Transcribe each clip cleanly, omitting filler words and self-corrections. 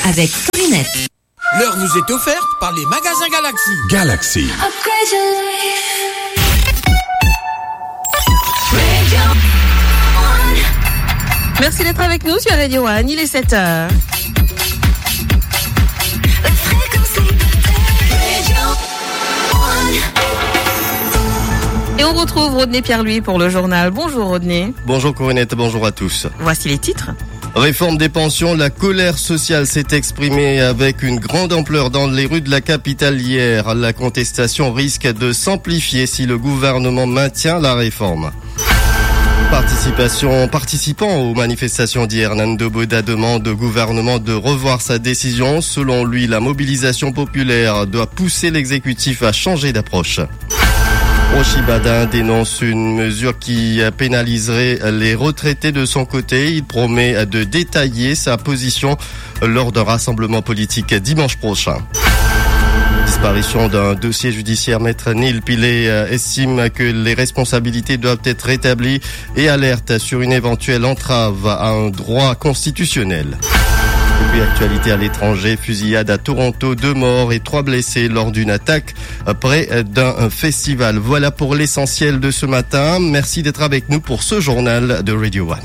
avec Corinette. L'heure nous est offerte par les magasins Galaxy. Galaxy. Merci d'être avec nous sur Radio One, il est 7h. Et on retrouve Rodney Pierre-Louis pour le journal. Bonjour Rodney. Bonjour Corinette, bonjour à tous. Voici les titres. Réforme des pensions, la colère sociale s'est exprimée avec une grande ampleur dans les rues de la capitale hier. La contestation risque de s'amplifier si le gouvernement maintient la réforme. Participant aux manifestations d'hier, Nando Boda demande au gouvernement de revoir sa décision. Selon lui, la mobilisation populaire doit pousser l'exécutif à changer d'approche. Rochi Badin dénonce une mesure qui pénaliserait les retraités de son côté. Il promet de détailler sa position lors d'un rassemblement politique dimanche prochain. Disparition d'un dossier judiciaire, Maître Neil Pilet estime que les responsabilités doivent être rétablies et alerte sur une éventuelle entrave à un droit constitutionnel. Et puis actualité à l'étranger, fusillade à Toronto, 2 morts et 3 blessés lors d'une attaque près d'un festival. Voilà pour l'essentiel de ce matin. Merci d'être avec nous pour ce journal de Radio One.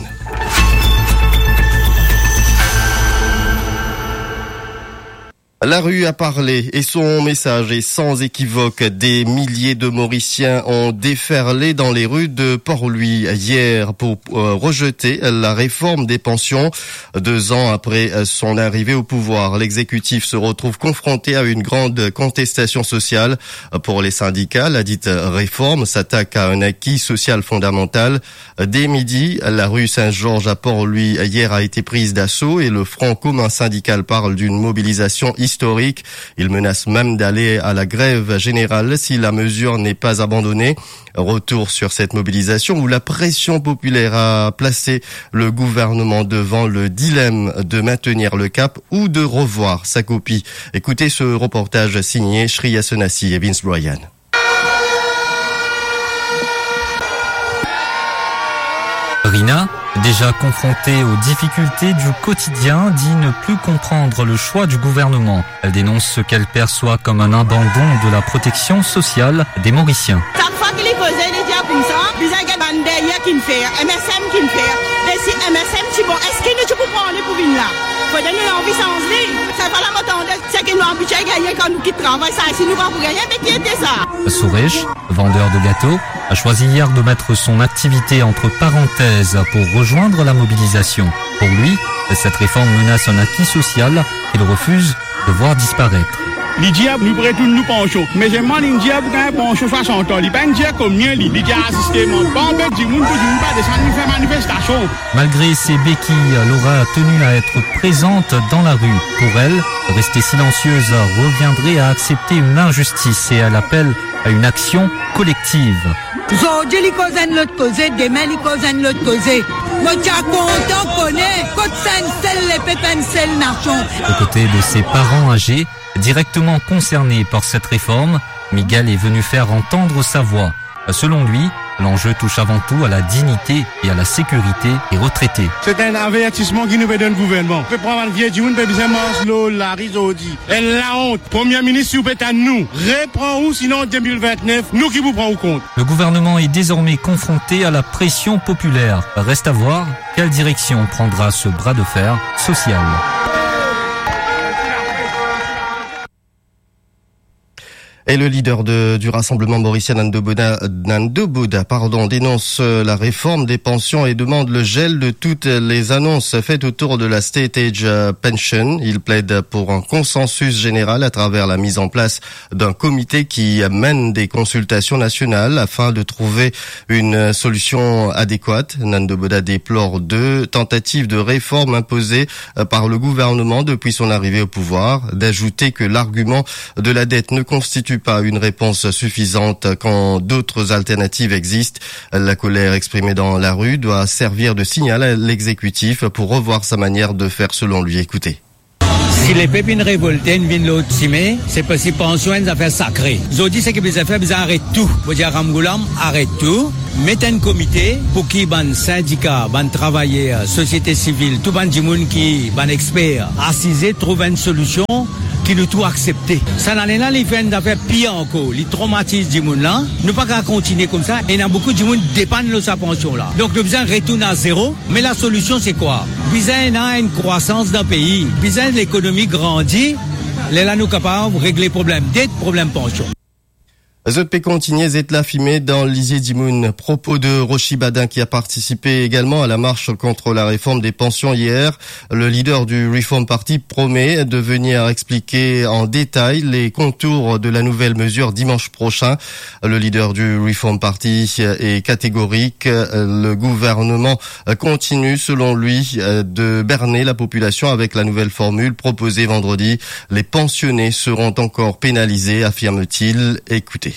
La rue a parlé et son message est sans équivoque. Des milliers de Mauriciens ont déferlé dans les rues de Port-Louis hier pour rejeter la réforme des pensions. 2 ans après son arrivée au pouvoir, l'exécutif se retrouve confronté à une grande contestation sociale. Pour les syndicats, la dite réforme s'attaque à un acquis social fondamental. Dès midi, la rue Saint-Georges à Port-Louis hier a été prise d'assaut et le Front commun syndical parle d'une mobilisation historique. Il menace même d'aller à la grève générale si la mesure n'est pas abandonnée. Retour sur cette mobilisation où la pression populaire a placé le gouvernement devant le dilemme de maintenir le cap ou de revoir sa copie. Écoutez ce reportage signé Shriya Senassi et Vince Bryan. Rina, déjà confrontée aux difficultés du quotidien, dit ne plus comprendre le choix du gouvernement. Elle dénonce ce qu'elle perçoit comme un abandon de la protection sociale des Mauriciens. Chaque fois qu'il est posé, il dit comme ça, il y a des bandes derrière qui ne fait, MSM qui ne fait. Mais si MSM, c'est bon, est-ce qu'il ne peut prendre pour venir là? Faut donner l'envie sans lui. Ça va la m'attendre, c'est qu'il nous a habitué à gagner quand nous quittons travail, ça, si nous va pour gagner, mais qui était ça? Sourèche, vendeur de gâteaux, a choisi hier de mettre son activité entre parenthèses pour rejoindre la mobilisation. Pour lui, cette réforme menace un acquis social qu'il refuse de voir disparaître. Les diables nous prêtent nous penchons. Mais j'aime les diables quand ils penchent 60 ans. Ils pas diable comme mien, les diables assistés. Bon, ben, du monde pas descendre faire manifestation. Malgré ses béquilles, Laura a tenu à être présente dans la rue. Pour elle, rester silencieuse reviendrait à accepter une injustice et elle appelle à une action collective. Aujourd'hui, les causes de l'autre côté, demain, les causes de l'autre côté. Moi, tu as content, connaît, côte sainte, les pépins, celle, narchon. Aux côtés de ses parents âgés, directement concernés par cette réforme, Miguel est venu faire entendre sa voix. Selon lui, l'enjeu touche avant tout à la dignité et à la sécurité des retraités. C'est un avertissement qui nous fait donner le gouvernement. On peut prendre un vieux du peut bien Maslow, la Rizodi. Et la honte. Premier ministre, vous peut à nous. Reprend où sinon en 2029, nous qui vous prenons au compte. Le gouvernement est désormais confronté à la pression populaire. Reste à voir quelle direction prendra ce bras de fer social. Et le leader du Rassemblement mauricien, Nando Boda, dénonce la réforme des pensions et demande le gel de toutes les annonces faites autour de la State Age Pension. Il plaide pour un consensus général à travers la mise en place d'un comité qui mène des consultations nationales afin de trouver une solution adéquate. Nando Boda déplore 2 tentatives de réforme imposées par le gouvernement depuis son arrivée au pouvoir, d'ajouter que l'argument de la dette ne constitue pas une réponse suffisante quand d'autres alternatives existent. La colère exprimée dans la rue doit servir de signal à l'exécutif pour revoir sa manière de faire selon lui. Écoutez. Si les pépines révoltés viennent l'autre timé, c'est parce qu'ils pensent à une affaire sacrée. Ils ont dit c'est que les affaires, ils arrêtent tout. Vous dire Ramgoulam, arrête tout. mettre un comité pour qui ban syndicat, ban travailleurs, société civile, tout ban dimoun qui ban expert, assisé trouver une solution qui nous tout accepté. Ça n'a rien à les faire d'affaires pire encore. Les traumatismes du monde là, nous pas qu'à continuer comme ça. Et il y a beaucoup de monde dépendent de sa pension là. Donc nous besoin retourner à zéro. Mais la solution c'est quoi? Besoin d'une croissance d'un pays. Besoin de l'économie grandit. Là nous capables de régler problème dette, problème pension. ZP continue la fumée dans l'Isier Dimoun. Propos de Rochi Badin qui a participé également à la marche contre la réforme des pensions hier. Le leader du Reform Party promet de venir expliquer en détail les contours de la nouvelle mesure dimanche prochain. Le leader du Reform Party est catégorique. Le gouvernement continue, selon lui, de berner la population avec la nouvelle formule proposée vendredi. Les pensionnés seront encore pénalisés, affirme-t-il. Écoutez.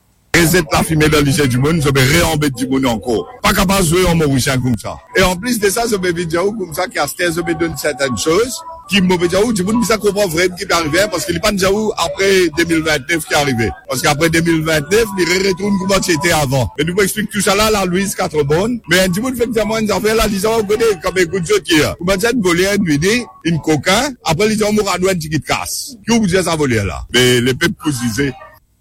Et la fumée dans l'Isier du monde, je vais réembêter du monde encore. Pas capable de jouer en Mauricien comme ça. Et en plus de ça, je vais dire comme ça, je vais donner certaines choses, qui me dire du monde, ça comprend vraiment qui peut arriver, parce qu'il n'est pas déjà après 2029 qui est arrivé. Parce qu'après 2029, il retourne comme c'était avant. Et nous expliquons tout ça là, la Louise 4 bonnes. Mais du monde, effectivement, une affaire là, disons, on connaît comme un coup de jeu qui est. Comment ça, une volée, une midi, une coquin, après, ils ont mouru à nous, un ticket de casse. Qui vous dit ça voler là? Mais les peuples cousisés.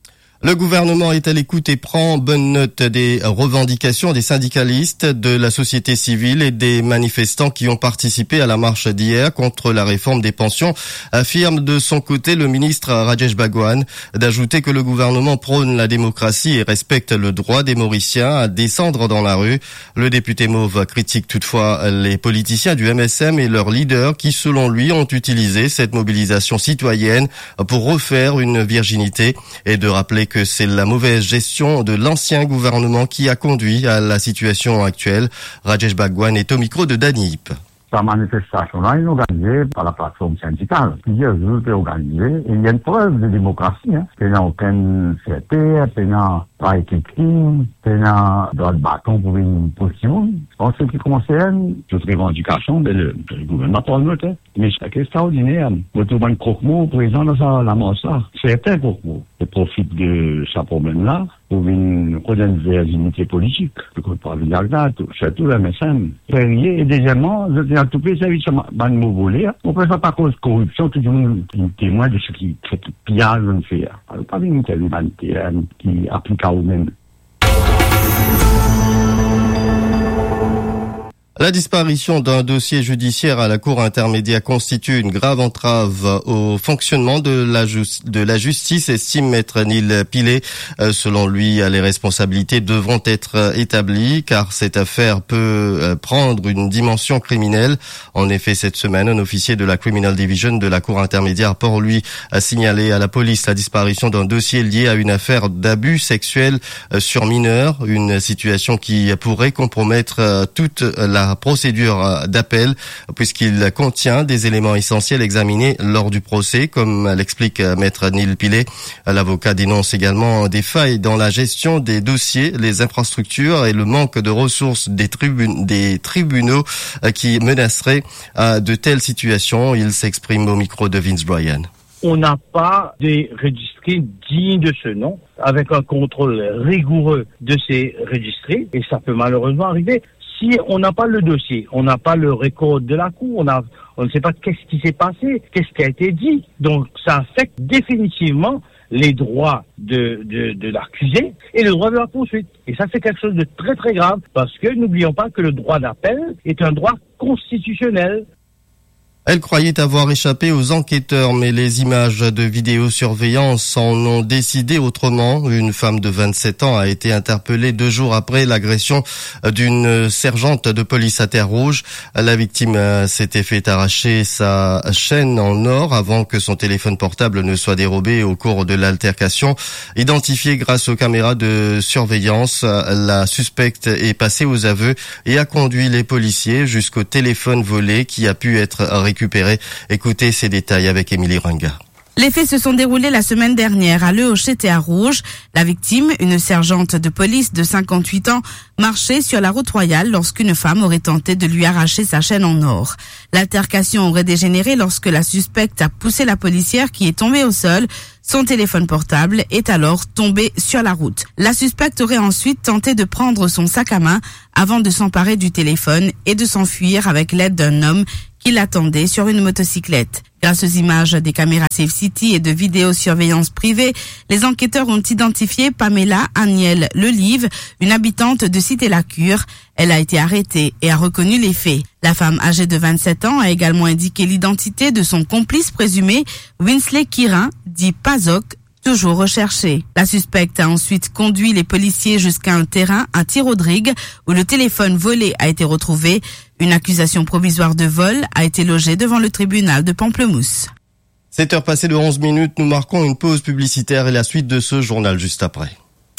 Le gouvernement est à l'écoute et prend bonne note des revendications des syndicalistes, de la société civile et des manifestants qui ont participé à la marche d'hier contre la réforme des pensions, affirme de son côté le ministre Rajesh Bhagwan, d'ajouter que le gouvernement prône la démocratie et respecte le droit des Mauriciens à descendre dans la rue. Le député Mauve critique toutefois les politiciens du MSM et leurs leaders qui, selon lui, ont utilisé cette mobilisation citoyenne pour refaire une virginité, et de rappeler que c'est la mauvaise gestion de l'ancien gouvernement qui a conduit à la situation actuelle. Rajesh Bhagwan est au micro de Danny Hip. La manifestation-là est organisée par la plateforme syndicale. Plusieurs groupes sont organisés. Et il y a une preuve de démocratie. Il n'y a aucune fierté, il n'y a pas été crime, il n'y a droit de bâton pour une position. En ce qui concerne toute revendication, le gouvernement prend note. Mais c'est extraordinaire. Vous trouvez un croque-mot présent dans la masse là. C'est un croque-mot. Il profite de ce problème-là pour une virginité politique. Je ne peux pas dire ça, surtout le MSM. Et deuxièmement, je tiens à tout pays, c'est un mot volé. On ne peut pas cause de corruption, tout le monde est témoin de ce qui fait pillage de faire. Alors, pas une telle humanité qui applique à eux-mêmes. La disparition d'un dossier judiciaire à la Cour intermédiaire constitue une grave entrave au fonctionnement de la justice, estime Maître Neil Pilet. Selon lui, les responsabilités devront être établies car cette affaire peut prendre une dimension criminelle. En effet, cette semaine, un officier de la Criminal Division de la Cour intermédiaire Port-Louis a signalé à la police la disparition d'un dossier lié à une affaire d'abus sexuels sur mineurs, une situation qui pourrait compromettre toute la procédure d'appel puisqu'il contient des éléments essentiels examinés lors du procès, comme l'explique Maître Neil Pilet. L'avocat dénonce également des failles dans la gestion des dossiers, les infrastructures et le manque de ressources des tribunaux qui menaceraient de telles situations. Il s'exprime au micro de Vince Bryan. On n'a pas des registrés dignes de ce nom, avec un contrôle rigoureux de ces registrés, et ça peut malheureusement arriver. Si on n'a pas le dossier, on n'a pas le record de la cour, on ne sait pas qu'est-ce qui s'est passé, qu'est-ce qui a été dit. Donc ça affecte définitivement les droits de l'accusé et le droit de la poursuite. Et ça, c'est quelque chose de très très grave, parce que n'oublions pas que le droit d'appel est un droit constitutionnel. Elle croyait avoir échappé aux enquêteurs, mais les images de vidéosurveillance en ont décidé autrement. Une femme de 27 ans a été interpellée 2 jours après l'agression d'une sergente de police à Terre-Rouge. La victime s'était fait arracher sa chaîne en or avant que son téléphone portable ne soit dérobé au cours de l'altercation. Identifiée grâce aux caméras de surveillance, la suspecte est passée aux aveux et a conduit les policiers jusqu'au téléphone volé qui a pu être récupéré. Écoutez ces détails avec Émilie Ranga. Les faits se sont déroulés la semaine dernière à Le Hochet et à Rouge. La victime, une sergente de police de 58 ans, marchait sur la route royale lorsqu'une femme aurait tenté de lui arracher sa chaîne en or. L'altercation aurait dégénéré lorsque la suspecte a poussé la policière qui est tombée au sol. Son téléphone portable est alors tombé sur la route. La suspecte aurait ensuite tenté de prendre son sac à main avant de s'emparer du téléphone et de s'enfuir avec l'aide d'un homme qui l'attendait sur une motocyclette. Grâce aux images des caméras Safe City et de vidéosurveillance privée, les enquêteurs ont identifié Pamela Aniel Lelive, une habitante de Cité-la-Cure. Elle a été arrêtée et a reconnu les faits. La femme âgée de 27 ans a également indiqué l'identité de son complice présumé, Winsley Kirin, dit Pazok, toujours recherché. La suspecte a ensuite conduit les policiers jusqu'à un terrain à Thirodrigue où le téléphone volé a été retrouvé. Une accusation provisoire de vol a été logée devant le tribunal de Pamplemousse. 7h passées de 11 minutes, nous marquons une pause publicitaire et la suite de ce journal juste après.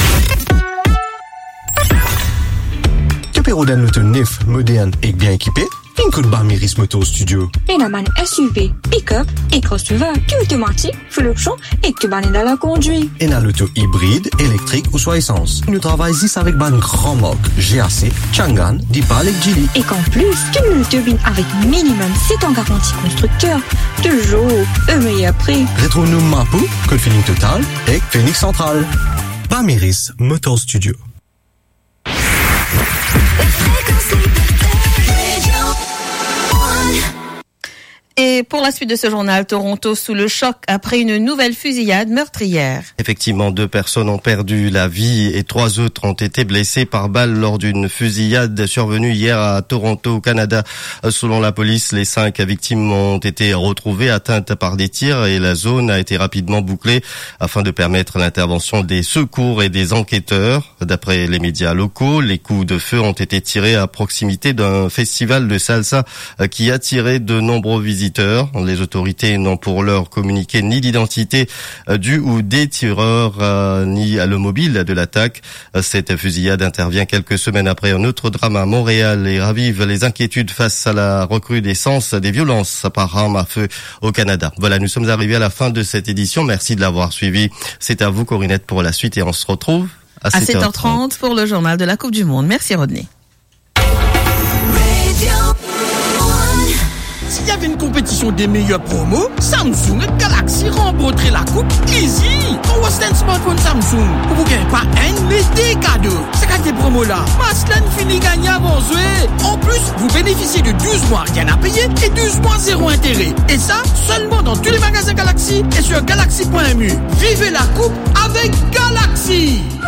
Tu peux rouler l'auto neuf, moderne et bien équipé? Une coup de Bamiris Motor Studio. Une man SUV, pick-up et crossover qui est automatique, full option et que ban dans la conduite. Et dans l'auto hybride, électrique ou soit essence. Nous travaillons ici avec ban grand marque GAC, Changan, Dipal et Geely. Et qu'en plus, tu nous turbines avec minimum 7 ans garantie constructeur. Toujours au meilleur prix. Retrouve-nous Mapou, Code Feeling Total et Phoenix Central. Bamiris Motor Studio. Et pour la suite de ce journal, Toronto sous le choc après une nouvelle fusillade meurtrière. Effectivement, 2 personnes ont perdu la vie et 3 autres ont été blessées par balle lors d'une fusillade survenue hier à Toronto, au Canada. Selon la police, les 5 victimes ont été retrouvées atteintes par des tirs et la zone a été rapidement bouclée afin de permettre l'intervention des secours et des enquêteurs. D'après les médias locaux, les coups de feu ont été tirés à proximité d'un festival de salsa qui attirait de nombreux visiteurs. Les autorités n'ont pour l'heure communiqué ni l'identité du ou des tireurs, ni le mobile de l'attaque. Cette fusillade intervient quelques semaines après un autre drame à Montréal et ravive les inquiétudes face à la recrudescence des violences par arme à feu au Canada. Voilà, nous sommes arrivés à la fin de cette édition. Merci de l'avoir suivi. C'est à vous, Corinette, pour la suite et on se retrouve à 7h30 pour le journal de la Coupe du Monde. Merci, Rodney. S'il y avait une compétition des meilleurs promos, Samsung et Galaxy remporteraient la coupe easy. Pour Western Smartphone Samsung, vous gagnez pas un, mais des cadeaux. C'est quand des promos là, Maslan finit gagner avant jouer. En plus, vous bénéficiez de 12 mois rien à payer et 12 mois zéro intérêt. Et ça, seulement dans tous les magasins Galaxy et sur galaxy.mu. Vivez la coupe avec Galaxy.